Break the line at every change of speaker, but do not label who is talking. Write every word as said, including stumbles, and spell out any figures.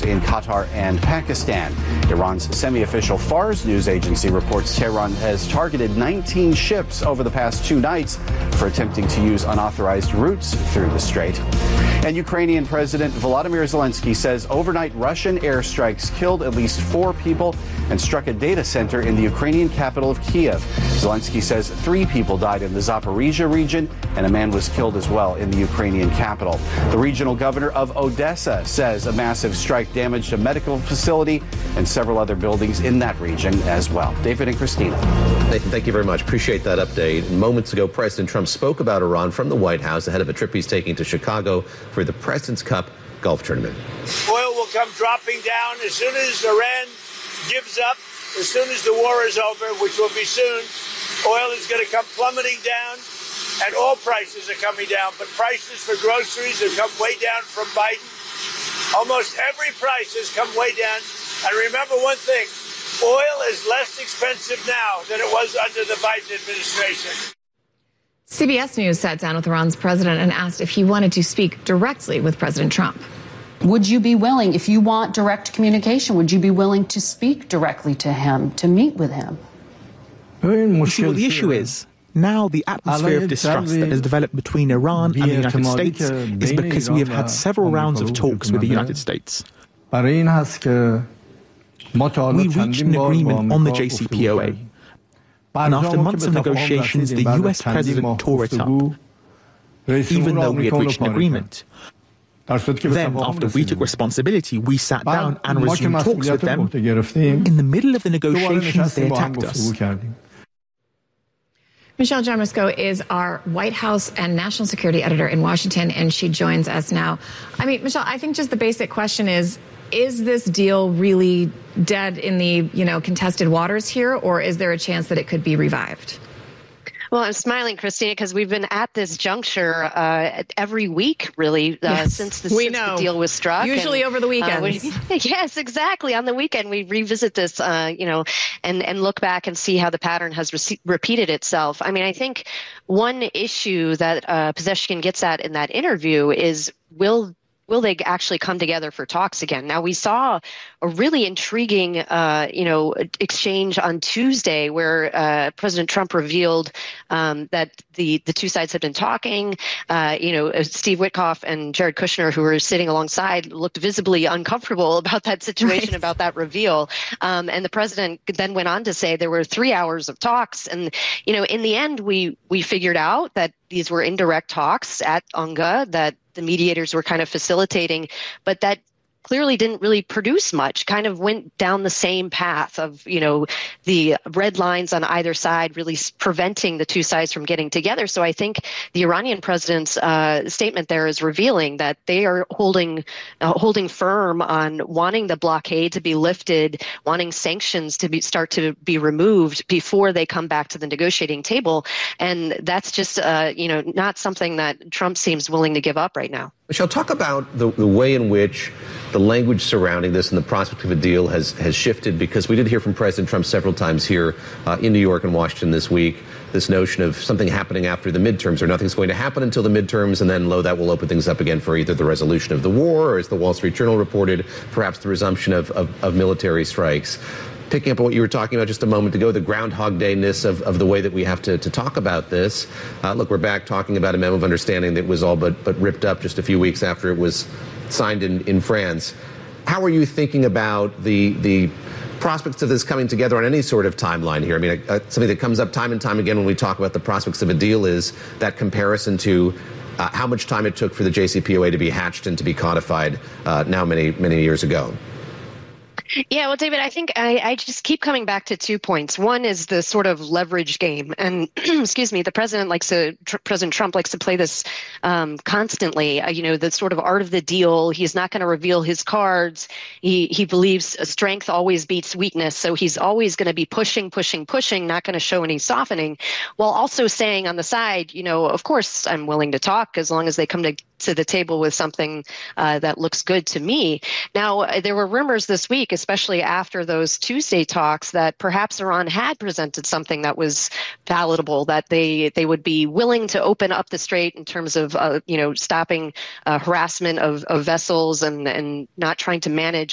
waters in Qatar and Pakistan. Iran's semi-official Fars news agency reports Tehran has targeted nineteen ships over the past two nights for attempting to use unauthorized routes through the strait. And Ukrainian President Volodymyr Zelensky says overnight Russian airstrikes killed at least four people and struck a data center in the Ukrainian capital of Kiev. Zelensky says three people died in the Zaporizhia region and a man was killed as well in the Ukrainian capital. The regional governor of Odessa says a massive strike damaged a medical facility and several other buildings in that region as well. David and Christina.
Nathan, thank you very much. Appreciate that update. Moments ago, President Trump spoke about Iran from the White House ahead of a trip he's taking to Chicago for the President's Cup golf tournament.
Oil will come dropping down as soon as Iran gives up, as soon as the war is over, which will be soon. Oil is going to come plummeting down, and all prices are coming down. But prices for groceries have come way down from Biden. Almost every price has come way down. And remember one thing, oil is less expensive now than it was under the Biden administration.
C B S News sat down with Iran's president and asked if he wanted to speak directly with President Trump.
Would you be willing, if you want direct communication, would you be willing to speak directly to him, to meet with him?
You see what the issue is? Now the atmosphere of distrust that has developed between Iran and the United States is because we have had several rounds of talks with the United States. We reached an agreement on the J C P O A. And after months of negotiations, the U S president tore it up, even though we had reached an agreement. Then, after we took responsibility, we sat down and resumed talks with them. In the middle of the negotiations, they attacked us.
Michelle Jarmasco is our White House and national security editor in Washington, and she joins us now. I mean, Michelle, I think just the basic question is, is this deal really dead in the, you know, contested waters here, or is there a chance that it could be revived?
Well, I'm smiling, Christina, because we've been at this juncture uh, every week, really, uh,
yes,
since, the,
we
since
know.
the deal was struck.
Usually
and,
over the weekends.
Uh, we, yes, exactly. On the weekend, we revisit this, uh, you know, and, and look back and see how the pattern has re- repeated itself. I mean, I think one issue that uh, Pezeshkian gets at in that interview is, will Will they actually come together for talks again? Now, we saw a really intriguing, uh, you know, exchange on Tuesday where uh, President Trump revealed um, that the, the two sides had been talking. Uh, you know, Steve Witkoff and Jared Kushner, who were sitting alongside, looked visibly uncomfortable about that situation, right. about that reveal. Um, and the president then went on to say there were three hours of talks. And, you know, in the end, we we figured out that these were indirect talks at UNGA, that the mediators were kind of facilitating, but that clearly didn't really produce much, kind of went down the same path of, you know, the red lines on either side really preventing the two sides from getting together. So I think the Iranian president's uh, statement there is revealing that they are holding uh, holding firm on wanting the blockade to be lifted, wanting sanctions to be start to be removed before they come back to the negotiating table. And that's just, uh, you know, not something that Trump seems willing to give up right now.
Michelle, talk about the, the way in which the language surrounding this and the prospect of a deal has, has shifted, because we did hear from President Trump several times here uh, in New York and Washington this week, this notion of something happening after the midterms, or nothing's going to happen until the midterms, and then, lo, that will open things up again for either the resolution of the war, or as the Wall Street Journal reported, perhaps the resumption of, of, of military strikes. Picking up on what you were talking about just a moment ago, the Groundhog Day-ness of, of the way that we have to, to talk about this. Uh, look, we're back talking about a memo of understanding that was all but, but ripped up just a few weeks after it was signed in, in France. How are you thinking about the the prospects of this coming together on any sort of timeline here? I mean, uh, something that comes up time and time again when we talk about the prospects of a deal is that comparison to uh, how much time it took for the J C P O A to be hatched and to be codified uh, now many, many years ago.
Yeah, well, David, I think I, I just keep coming back to two points. One is the sort of leverage game. And excuse me, the president likes to, tr- President Trump likes to play this um, constantly, uh, you know, the sort of art of the deal. He's not going to reveal his cards. He, he believes strength always beats weakness. So he's always going to be pushing, pushing, pushing, not going to show any softening, while also saying on the side, you know, of course, I'm willing to talk as long as they come to to the table with something uh, that looks good to me. Now, uh, there were rumors this week, especially after those Tuesday talks, that perhaps Iran had presented something that was palatable, that they they would be willing to open up the strait in terms of, uh, you know, stopping uh, harassment of, of vessels and, and not trying to manage